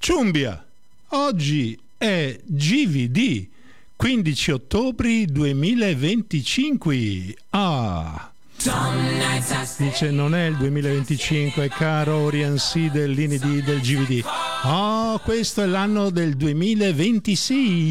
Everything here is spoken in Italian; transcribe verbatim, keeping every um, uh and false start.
Ciumbia, oggi è G V D, quindici ottobre duemilaventicinque. Ah, dice non è il duemilaventicinque, caro Orion C dell'I N D del G V D. Oh, questo è l'anno del duemilaventisei.